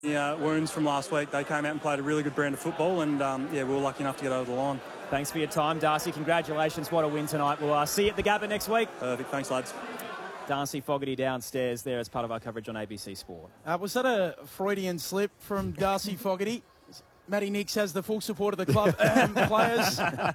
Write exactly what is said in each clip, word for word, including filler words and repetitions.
The uh, wounds from last week, they came out and played a really good brand of football, and um, yeah, we were lucky enough to get over the line. Thanks for your time, Darcy. Congratulations. What a win tonight. We'll uh, see you at the Gabba next week. Perfect. Thanks, lads. Darcy Fogarty downstairs there as part of our coverage on A B C Sport. Uh, was that a Freudian slip from Darcy Fogarty? Matty Nix has the full support of the club and players.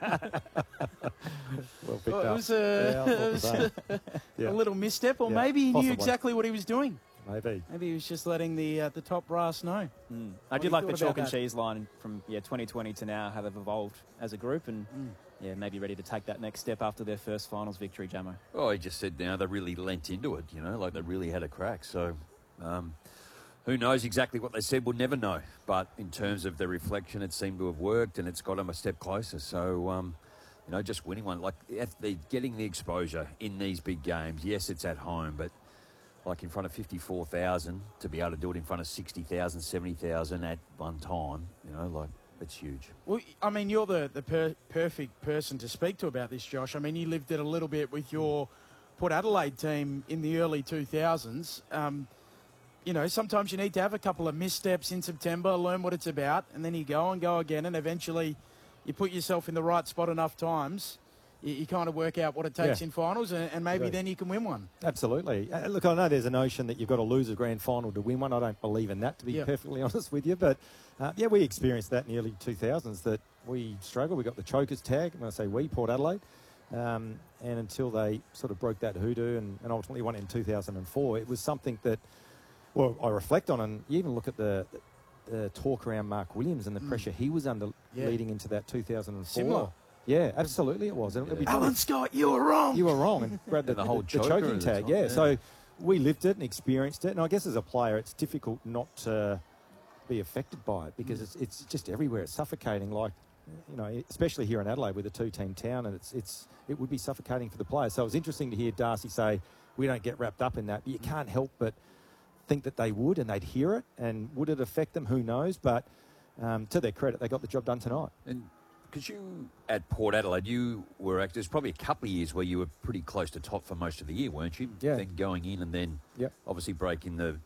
Well picked well, it up. was, a, yeah, it was a, yeah. a little misstep, or yeah, maybe he possibly. knew exactly what he was doing. Maybe. Maybe he was just letting the uh, the top brass know. Mm. I did like the chalk and cheese line from yeah twenty twenty to now, how they've evolved as a group, and mm. yeah, maybe ready to take that next step after their first finals victory, Jamo. Oh, he just said now they really lent into it, you know, like they really had a crack. So um, who knows exactly what they said? We'll never know. But in terms of the reflection, it seemed to have worked, and it's got them a step closer. So, um, you know, just winning one, like the, getting the exposure in these big games. Yes, it's at home, but like in front of fifty-four thousand, to be able to do it in front of sixty thousand, seventy thousand at one time, you know, like, it's huge. Well, I mean, you're the, the per perfect person to speak to about this, Josh. I mean, you lived it a little bit with your Port Adelaide team in the early two thousands. Um, you know, sometimes you need to have a couple of missteps in September, learn what it's about, and then you go and go again, and eventually you put yourself in the right spot enough times. You, you kind of work out what it takes yeah. in finals, and, and maybe Great. then you can win one. Absolutely. Uh, look, I know there's a notion that you've got to lose a grand final to win one. I don't believe in that, to be yep. perfectly honest with you. But, uh, yeah, we experienced that in the early two thousands, that we struggled. We got the chokers tag, and I say we, Port Adelaide. Um, and until they sort of broke that hoodoo and, and ultimately won it in two thousand four, it was something that, well, I reflect on, and you even look at the, the, the talk around Mark Williams and the mm. pressure he was under yeah. leading into that two thousand four. Similar. Yeah, absolutely it was. And yeah. Alan Scott, you were wrong. You were wrong. And grabbed the, the whole the, the choking tag. Top, yeah. yeah, so we lived it and experienced it. And I guess as a player, it's difficult not to be affected by it because mm. it's, it's just everywhere. It's suffocating, like, you know, especially here in Adelaide with a two-team town, and it's it's it would be suffocating for the players. So it was interesting to hear Darcy say, we don't get wrapped up in that. But you can't help but think that they would, and they'd hear it. And would it affect them? Who knows? But um, to their credit, they got the job done tonight. And because you, at Port Adelaide, you were, there's probably a couple of years where you were pretty close to top for most of the year, weren't you? Yeah. Then going in and then yep. obviously breaking the,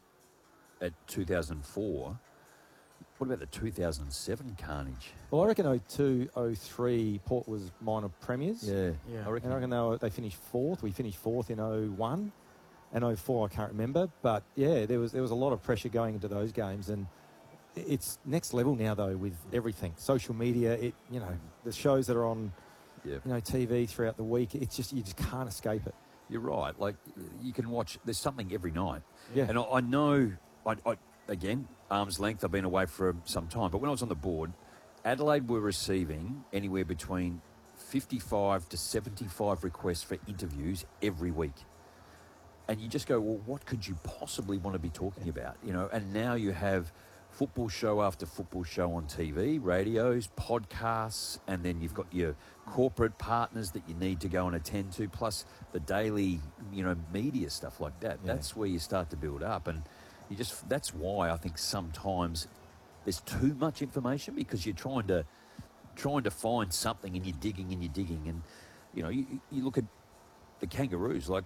at two thousand four. What about the two thousand seven carnage? Well, I reckon oh two, oh three, Port was minor premiers. Yeah. yeah. I reckon, and I reckon they, were, they finished fourth. We finished fourth in oh one and oh four, I can't remember. But, yeah, there was there was a lot of pressure going into those games. And it's next level now, though, with everything. Social media, it you know, the shows that are on yep. you know, T V throughout the week, it's just, you just can't escape it. You're right. Like, you can watch, there's something every night. Yeah. And I, I know, I, I again, arm's length, I've been away for some time, but when I was on the board, Adelaide were receiving anywhere between fifty-five to seventy-five requests for interviews every week. And you just go, well, what could you possibly want to be talking about? You know, and now you have football show after football show on T V, radios, podcasts, and then you've got your corporate partners that you need to go and attend to, plus the daily, you know, media stuff like that. Yeah. That's where you start to build up. And you just, that's why I think sometimes there's too much information, because you're trying to trying to find something and you're digging and you're digging. And, you know, you, you look at the Kangaroos, like,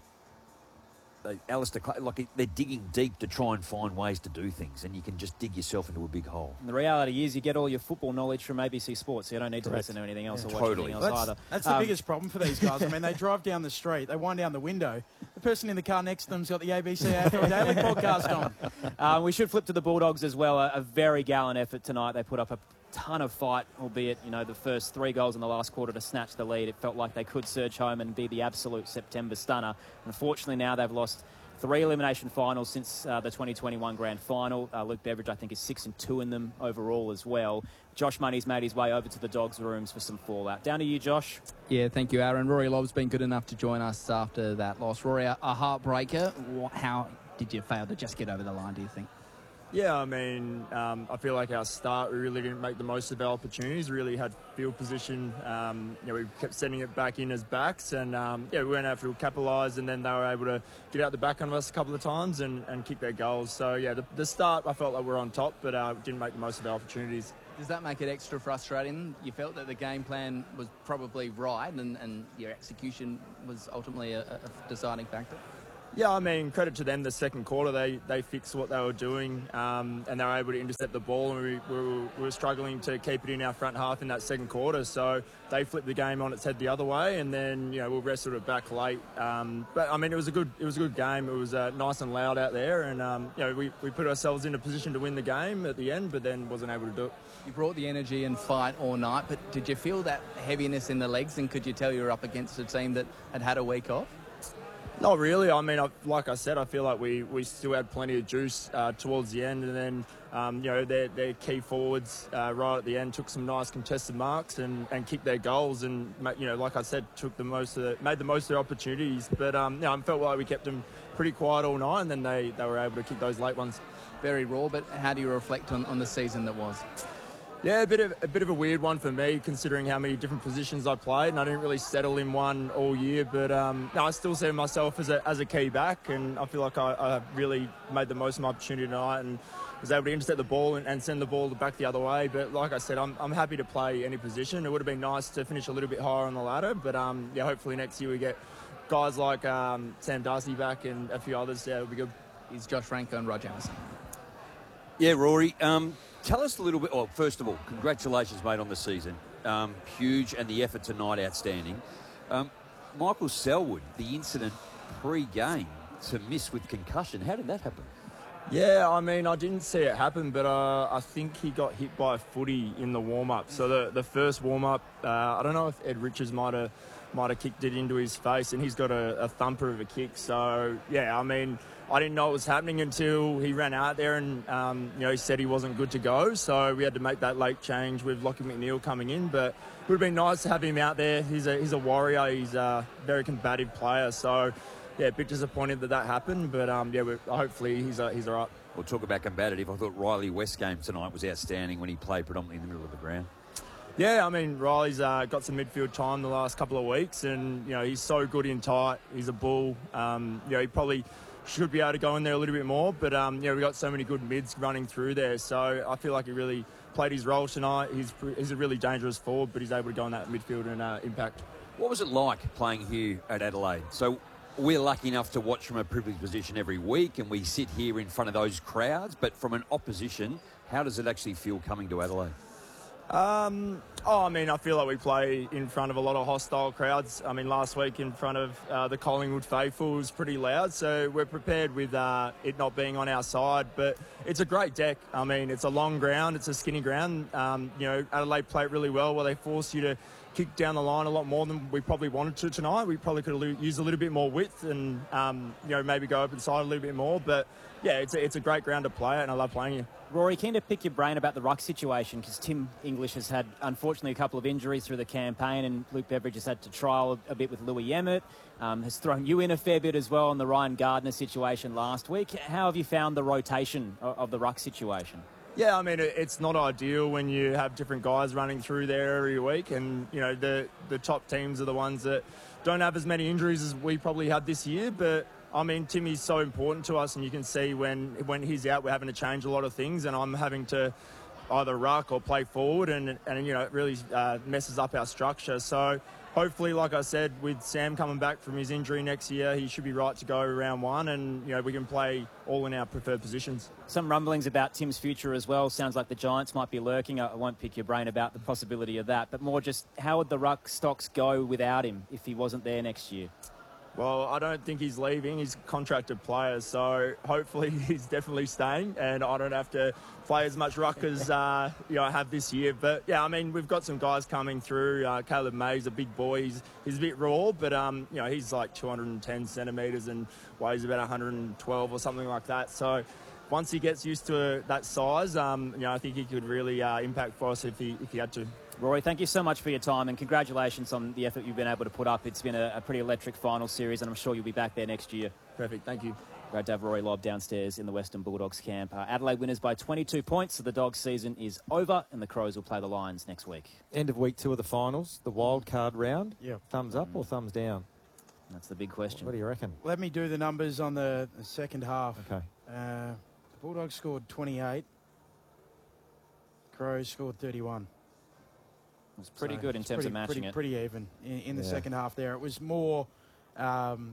They, Alistair, like they're digging deep to try and find ways to do things, and you can just dig yourself into a big hole. And the reality is you get all your football knowledge from A B C Sports, so you don't need to Correct. listen to anything else yeah, or watch totally. anything else that's, either. That's um, the biggest problem for these guys. I mean, they drive down the street, they wind down the window. The person in the car next to them's got the A B C A F L Daily podcast on. Um, we should flip to the Bulldogs as well. A, a very gallant effort tonight. They put up a ton of fight, albeit, you know, the first three goals in the last quarter to snatch the lead. It felt like they could surge home and be the absolute September stunner. Unfortunately, now they've lost three elimination finals since uh, the twenty twenty-one grand final. Uh, Luke Beveridge, I think, is six and two in them overall as well. Josh Money's made his way over to the Dogs' rooms for some fallout. Down to you, Josh. Yeah, thank you, Aaron. Rory Lobb's been good enough to join us after that loss. Rory, a heartbreaker. How did you fail to just get over the line, do you think? Yeah, I mean, um, I feel like our start, we really didn't make the most of our opportunities, really had field position. Um, you know, we kept sending it back in as backs, and um, yeah, we weren't able to capitalise, and then they were able to get out the back on us a couple of times and, and kick their goals. So yeah, the, the start, I felt like we were on top, but uh, didn't make the most of our opportunities. Does that make it extra frustrating? You felt that the game plan was probably right, and, and your execution was ultimately a, a deciding factor? Yeah, I mean, credit to them. The second quarter, they they fixed what they were doing, um, and they were able to intercept the ball. And we, we, were, we were struggling to keep it in our front half in that second quarter. So they flipped the game on its head the other way, and then you know we wrestled it back late. Um, but I mean, it was a good it was a good game. It was uh, nice and loud out there, and um, you know we, we put ourselves in a position to win the game at the end, but then wasn't able to do it. You brought the energy and fight all night, but did you feel that heaviness in the legs, and could you tell you were up against a team that had had a week off? Not really. I mean, I, like I said, I feel like we, we still had plenty of juice uh, towards the end, and then um, you know their, their key forwards uh, right at the end took some nice contested marks and, and kicked their goals, and you know like I said, took the most of the, made the most of their opportunities. But um, you know, I felt like we kept them pretty quiet all night, and then they, they were able to kick those late ones. Very raw, but how do you reflect on, on the season that was? Yeah, a bit of a bit of a weird one for me, considering how many different positions I played, and I didn't really settle in one all year. But um, no, I still see myself as a as a key back, and I feel like I, I really made the most of my opportunity tonight, and was able to intercept the ball and, and send the ball back the other way. But like I said, I'm I'm happy to play any position. It would have been nice to finish a little bit higher on the ladder, but um, yeah, hopefully next year we get guys like um, Sam Darcy back and a few others. Yeah, it'll be good. Is Josh Franco and Rog Emerson? Yeah, Rory. Um, Tell us a little bit. Well, first of all, congratulations, mate, on the season. Um, huge, and the effort tonight outstanding. Um, Michael Selwood, the incident pre-game to miss with concussion. How did that happen? Yeah, I mean, I didn't see it happen, but uh, I think he got hit by a footy in the warm-up. So the the first warm-up, uh, I don't know if Ed Richards might have might have kicked it into his face, and he's got a, a thumper of a kick. So yeah, I mean, I didn't know it was happening until he ran out there and, um, you know, he said he wasn't good to go. So we had to make that late change with Lockie McNeil coming in. But it would have been nice to have him out there. He's a, he's a warrior. He's a very combative player. So, yeah, a bit disappointed that that happened. But, um, yeah, we're, hopefully he's, uh, he's all right. We'll talk about combative. I thought Riley West's game tonight was outstanding when he played predominantly in the middle of the ground. Yeah, I mean, Riley's uh, got some midfield time the last couple of weeks. And, you know, he's so good in tight. He's a bull. Um, you know, he probably should be able to go in there a little bit more, but um, yeah, we got so many good mids running through there, so I feel like he really played his role tonight. He's he's a really dangerous forward, but he's able to go in that midfield and uh, impact. What was it like playing here at Adelaide? So we're lucky enough to watch from a privileged position every week, and we sit here in front of those crowds, but from an opposition, how does it actually feel coming to Adelaide? Um, oh, I mean, I feel like we play in front of a lot of hostile crowds. I mean, last week in front of uh, the Collingwood faithful was pretty loud, so we're prepared with uh, it not being on our side. But it's a great deck. I mean, it's a long ground, it's a skinny ground. Um, you know, Adelaide play it really well, where they force you to kick down the line a lot more than we probably wanted to tonight. We probably could have used a little bit more width and, um, you know, maybe go up inside a little bit more. But, yeah, it's a, it's a great ground to play at, and I love playing here. Rory, keen to pick your brain about the ruck situation, because Tim English has had, unfortunately, a couple of injuries through the campaign, and Luke Beveridge has had to trial a bit with Louis Emmett, um, has thrown you in a fair bit as well on the Ryan Gardner situation last week. How have you found the rotation of, of the ruck situation? Yeah, I mean, it's not ideal when you have different guys running through there every week, and, you know, the, the top teams are the ones that don't have as many injuries as we probably had this year, but I mean, Timmy's so important to us, and you can see when when he's out, we're having to change a lot of things, and I'm having to either ruck or play forward, and, and you know, it really uh, messes up our structure. So hopefully, like I said, with Sam coming back from his injury next year, he should be right to go round one, and, you know, we can play all in our preferred positions. Some rumblings about Tim's future as well. Sounds like the Giants might be lurking. I won't pick your brain about the possibility of that, but more just how would the ruck stocks go without him if he wasn't there next year? Well, I don't think he's leaving. He's a contracted player, so hopefully he's definitely staying, and I don't have to play as much ruck as uh, you know, I have this year. But, yeah, I mean, we've got some guys coming through. Uh, Caleb May's a big boy. He's, he's a bit raw, but, um, you know, he's like two hundred ten centimetres and weighs about one hundred twelve or something like that. So once he gets used to that size, um, you know, I think he could really uh, impact for us if he, if he had to. Rory, thank you so much for your time, and congratulations on the effort you've been able to put up. It's been a, a pretty electric final series, and I'm sure you'll be back there next year. Perfect, thank you. Great to have Rory Lobb downstairs in the Western Bulldogs camp. Uh, Adelaide winners by twenty-two points, so the Dogs season is over, and the Crows will play the Lions next week. End of week two of the finals, the wild card round. Yeah. Thumbs up or thumbs down? That's the big question. What do you reckon? Let me do the numbers on the, the second half. Okay. Uh, the Bulldogs scored twenty-eight. Crows scored thirty-one. It was pretty So good in it's terms pretty, of matching pretty, it. Pretty even in, in the Yeah. second half there. It was more um,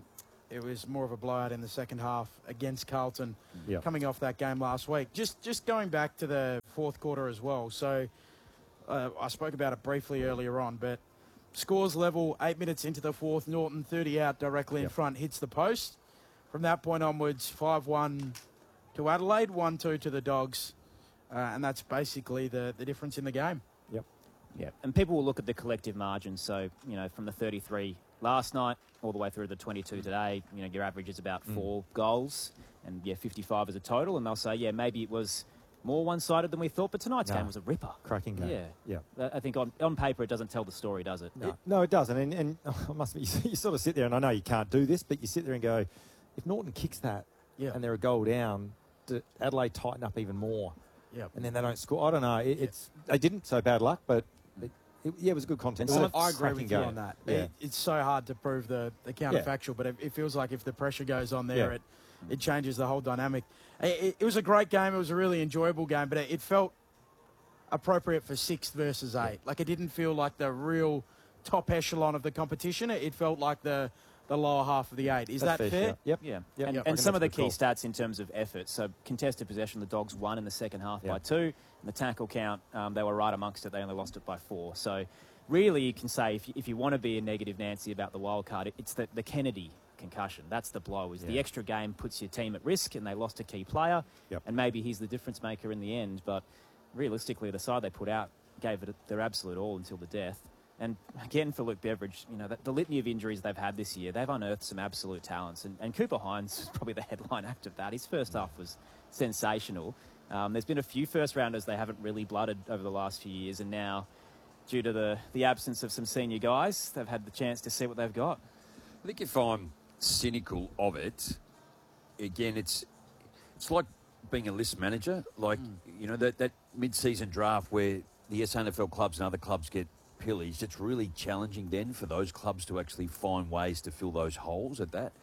it was more of a blowout in the second half against Carlton, Yep. coming off that game last week. Just just going back to the fourth quarter as well. So uh, I spoke about it briefly earlier on, but scores level, eight minutes into the fourth, Norton thirty out directly in Yep. front, hits the post. From that point onwards, five one to Adelaide, one two to the Dogs. Uh, and that's basically the, the difference in the game. Yep. Yeah, and people will look at the collective margin. So, you know, from the thirty-three last night all the way through the twenty-two today, you know, your average is about four goals and, yeah, fifty-five as a total. And they'll say, yeah, maybe it was more one-sided than we thought, but tonight's No. game was a ripper. Cracking game. Yeah. Yeah. I think on, on paper it doesn't tell the story, does it? It- no, it doesn't. And, and I must be, you sort of sit there, and I know you can't do this, but you sit there and go, if Norton kicks that Yeah. and they're a goal down, do Adelaide tighten up even more? Yeah. And then they don't score. I don't know. It, it's They didn't, so bad luck, but it, it, yeah, it was good content. Well, It was a I agree cracking with you game. on that. Yeah. It, it's so hard to prove the, the counterfactual, but it, it feels like if the pressure goes on there, Yeah. it, it changes the whole dynamic. It, it, it was a great game. It was a really enjoyable game, but it, it felt appropriate for sixth versus eight. Like, it didn't feel like the real top echelon of the competition. It, it felt like the, the lower half of the eight. Is That's that fair? shout. Yep. Yeah, Yep. and, Yep. and I some of the think key that's a good stats in terms of effort. So contested possession, the Dogs won in the second half by Yep. two. And the tackle count, um, they were right amongst it. They only lost it by four. So really you can say if you, if you want to be a negative Nancy about the wild card, it, it's the, the Kennedy concussion. That's the blow. Is the Yeah. extra game puts your team at risk, and they lost a key player. Yep. And maybe he's the difference maker in the end. But realistically, the side they put out gave it their absolute all until the death. And again, for Luke Beveridge, you know, the, the litany of injuries they've had this year, they've unearthed some absolute talents. And, and Cooper Hines is probably the headline act of that. His first half was sensational. Um, there's been a few first-rounders they haven't really blooded over the last few years. And now, due to the, the absence of some senior guys, they've had the chance to see what they've got. I think if I'm cynical of it, again, it's it's like being a list manager. Like, you know, that, that mid-season draft where the S A N F L clubs and other clubs get pillaged, it's really challenging then for those clubs to actually find ways to fill those holes at that.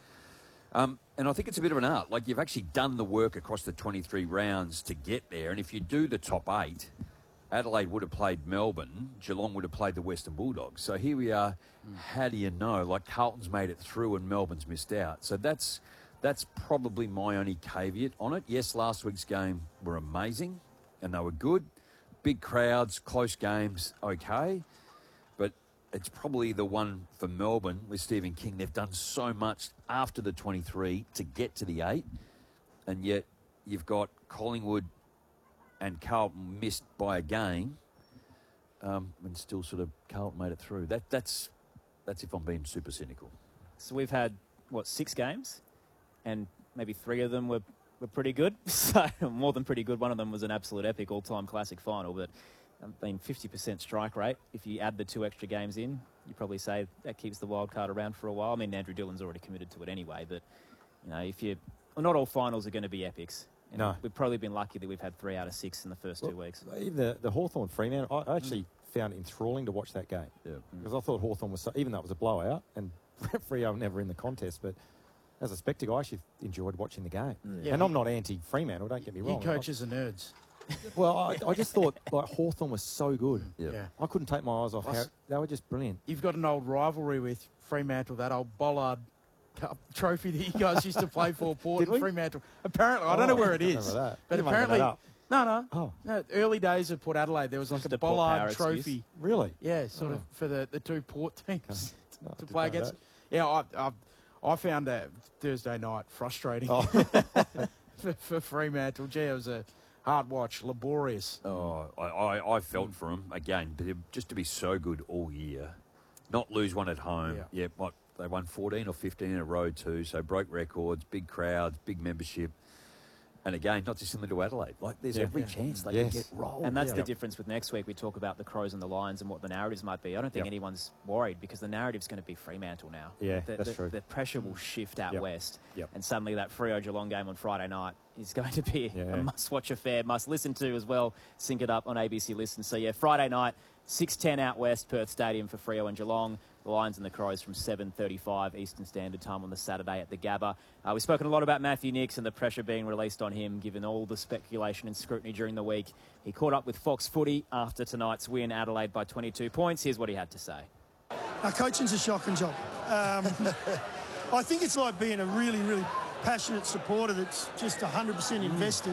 Um, and I think it's a bit of an art. Like, you've actually done the work across the twenty-three rounds to get there. And if you do the top eight, Adelaide would have played Melbourne, Geelong would have played the Western Bulldogs. So here we are. How do you know? Like, Carlton's made it through and Melbourne's missed out. So that's that's probably my only caveat on it. Yes, last week's game were amazing and they were good. Big crowds, close games, okay. But it's probably the one for Melbourne with Stephen King. They've done so much after the twenty-three to get to the eight. And yet you've got Collingwood and Carlton missed by a game, um, and still sort of Carlton made it through. That that's that's if I'm being super cynical. So we've had, what, six games? And maybe three of them were, were pretty good. So more than pretty good. One of them was an absolute epic all-time classic final. But I mean, fifty percent strike rate. If you add the two extra games in, you probably say that keeps the wild card around for a while. I mean, Andrew Dillon's already committed to it anyway. But, you know, if you... Well, not all finals are going to be epics. And No. We've probably been lucky that we've had three out of six in the first two weeks. Even the, the Hawthorn Fremantle, I actually found it enthralling to watch that game. Yeah. Because I thought Hawthorn was, so, even though it was a blowout, and Freo were never in the contest, but as a spectacle, I actually enjoyed watching the game. Yeah, and he- I'm not anti-Fremantle, don't get me He wrong. coaches the nerds. Well, I, I just thought like Hawthorn was so good. Yeah. Yeah. I couldn't take my eyes off how Plus- they were just brilliant. You've got an old rivalry with Fremantle, that old Bollard Cup trophy that you guys used to play for, Port Did and we? Fremantle. Apparently, I don't know Oh, where it I is, remember that. but You're making that apparently, up. no, no, Oh, no. Early days of Port Adelaide, there was like Just a a Port Power Bollard excuse. trophy. really? Yeah, sort Oh. of for the, the two Port teams No, I to didn't play know against. that. Yeah, I, I, I found that Thursday night frustrating Oh. for, for Fremantle. Gee, it was a hard watch, laborious. Oh, I, I, I felt for them again, but just to be so good all year, not lose one at home. Yeah. Yeah, what they won fourteen or fifteen in a row too, so broke records, big crowds, big membership, and again, not dissimilar to Adelaide. Like there's Yeah. every Yeah. chance they Yes. can get rolled. And that's Yeah. the difference with next week. We talk about the Crows and the Lions and what the narratives might be. I don't think Yep. anyone's worried because the narrative's going to be Fremantle now. Yeah, the, that's the, true. The pressure will shift out Yep. west. Yep. And suddenly that Freo Geelong game on Friday night is going to be Yeah. a must-watch affair, must-listen to as well. Sync it up on A B C Listen. So, yeah, Friday night, six ten out west, Perth Stadium for Freo and Geelong. The Lions and the Crows from seven thirty-five Eastern Standard Time on the Saturday at the Gabba. Uh, we've spoken a lot about Matthew Nicks and the pressure being released on him, given all the speculation and scrutiny during the week. He caught up with Fox Footy after tonight's win, Adelaide by twenty-two points. Here's what he had to say. Now, coaching's a shocking job. Um, I think it's like being a really, really passionate supporter that's just one hundred percent invested.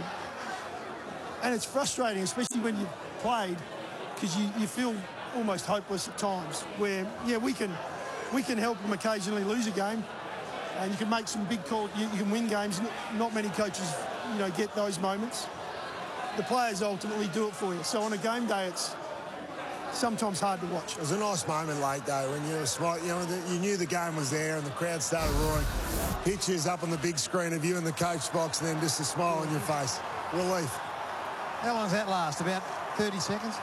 And it's frustrating, especially when you've played, because you, you feel almost hopeless at times where, yeah, we can we can help them occasionally lose a game and you can make some big calls, you, you can win games. Not many coaches, you know, get those moments. The players ultimately do it for you. So on a game day, it's sometimes hard to watch. It was a nice moment late, though, when you were smart. You know, the, you knew the game was there and the crowd started roaring. Pictures up on the big screen of you in the coach box and then just a smile on your face. Relief. How long does that last? About thirty seconds?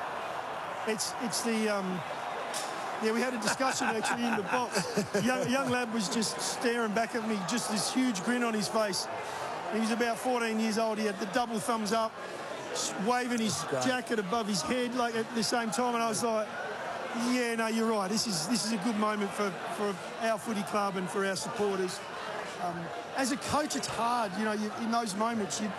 It's it's the... Um, yeah, we had a discussion actually in the box. Young, young lad was just staring back at me, just this huge grin on his face. He was about fourteen years old. He had the double thumbs up, waving his jacket above his head like at the same time, and I was like, yeah, no, you're right. This is this is a good moment for, for our footy club and for our supporters. Um, as a coach, it's hard. You know, you, in those moments, you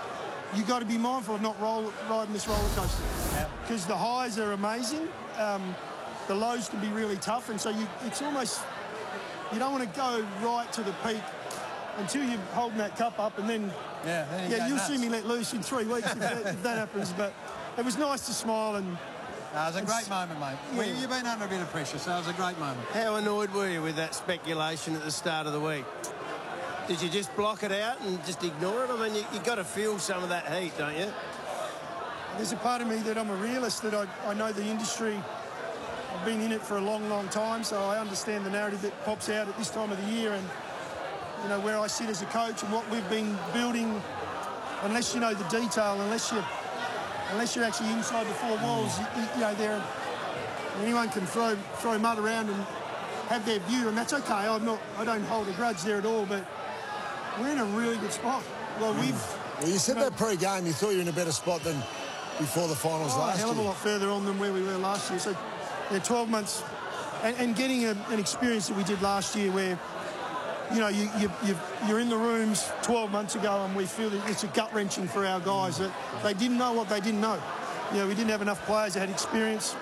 you got to be mindful of not roll, riding this roller coaster because the highs are amazing. Um, the lows can be really tough, and so you, it's almost you don't want to go right to the peak until you're holding that cup up, and then yeah, then you yeah, you'll nuts. see me let loose in three weeks if that, if that happens. But it was nice to smile and. No, it was a great moment, mate. Yeah. Well, you've been under a bit of pressure, so it was a great moment. How annoyed were you with that speculation at the start of the week? Did you just block it out and just ignore it? I mean, you, you got to feel some of that heat, don't you? There's a part of me that I'm a realist, that I, I know the industry. I've been in it for a long, long time, so I understand the narrative that pops out at this time of the year, and you know where I sit as a coach and what we've been building. Unless you know the detail, unless you, unless you're actually inside the four walls, you, you know there. Anyone can throw throw mud around and have their view, and that's okay. I'm not. I don't hold a grudge there at all, but we're in a really good spot. Well, we've. Well, you said you know, that pre-game, you thought you were in a better spot than before the finals oh, last a hell of a year. lot further on than where we were last year. So, yeah, twelve months, and, and getting a, an experience that we did last year, where you know you, you you've, you're in the rooms twelve months ago, and we feel that it's a gut wrenching for our guys that they didn't know what they didn't know. You know, we didn't have enough players that had experience.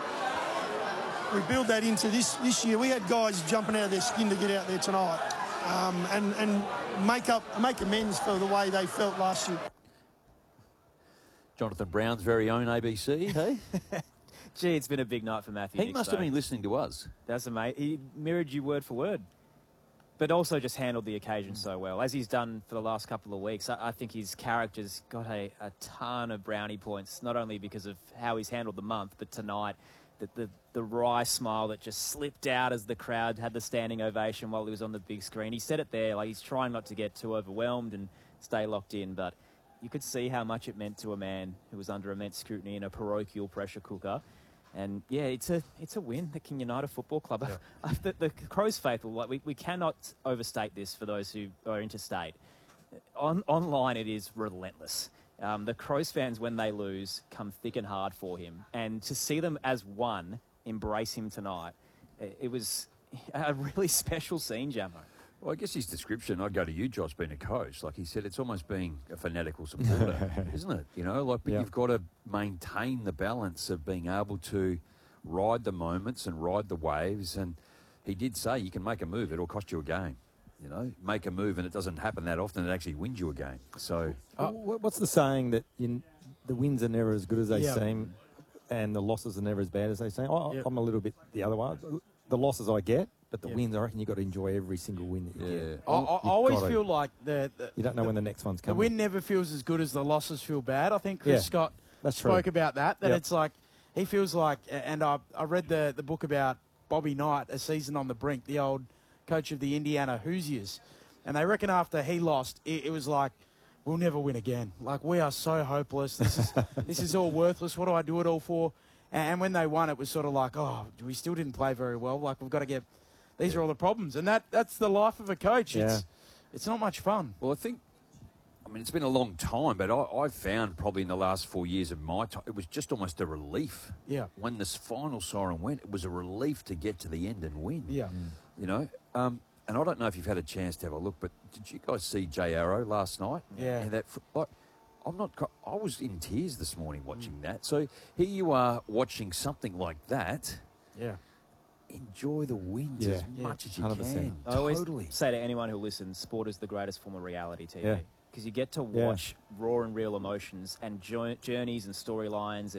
We build that into this this year. We had guys jumping out of their skin to get out there tonight, um, and and make up make amends for the way they felt last year. Jonathan Brown's very own A B C, hey? Gee, it's been a big night for Matthew. He Nicks, must have though. been listening to us. That's amazing. He mirrored you word for word, but also just handled the occasion so well, as he's done for the last couple of weeks. I, I think his character's got a, a ton of brownie points, not only because of how he's handled the month, but tonight. The, the, the wry smile that just slipped out as the crowd had the standing ovation while he was on the big screen. He said it there, like he's trying not to get too overwhelmed and stay locked in, but you could see how much it meant to a man who was under immense scrutiny in a parochial pressure cooker. And yeah, it's a it's a win that can unite a football club. Yeah. the, the Crows faithful, like we, we cannot overstate this for those who are interstate. On online, it is relentless. Um, the Crows fans, when they lose, come thick and hard for him. And to see them as one embrace him tonight, it, it was a really special scene, Jamo. Well, I guess his description, I'd go to you, Josh, being a coach. Like he said, it's almost being a fanatical supporter, isn't it? You know, like, but Yeah. you've got to maintain the balance of being able to ride the moments and ride the waves. And he did say you can make a move, it'll cost you a game. You know, make a move and it doesn't happen that often, it actually wins you a game. So, Uh, wh- what's the saying that you, the wins are never as good as they Yeah. seem and the losses are never as bad as they seem? I, Yep. I'm a little bit the other way. The losses I get, but the Yep. wins, I reckon you've got to enjoy every single win that you yeah. get. I, I, I always gotta- feel like the, the You don't know the, when the next one's the coming. win never feels as good as the losses feel bad. I think Chris Yeah, Scott that's true. spoke about that. That Yep. it's like he feels like, and I I read the the book about Bobby Knight, A Season on the Brink, the old coach of the Indiana Hoosiers, and they reckon after he lost, it, it was like, we'll never win again. Like, we are so hopeless. This is this is all worthless. What do I do it all for? And, and when they won, it was sort of like, oh, we still didn't play very well. Like, we've got to get. These are all the problems, and that that's the life of a coach. Yeah. It's it's not much fun. Well, I think, I mean, it's been a long time, but I, I've found probably in the last four years of my time, it was just almost a relief. Yeah. When this final siren went, it was a relief to get to the end and win. Yeah. You know, um, and I don't know if you've had a chance to have a look, but did you guys see Jay Arrow last night? Yeah. And that, like, I'm not, co- I was in tears this morning watching that. So here you are watching something like that. Yeah. enjoy the wins Yeah. as Yeah. much as you one hundred percent. can. I always Totally. say to anyone who listens, sport is the greatest form of reality T V. Yeah. Because you get to Yeah. watch raw and real emotions and jo- journeys and storylines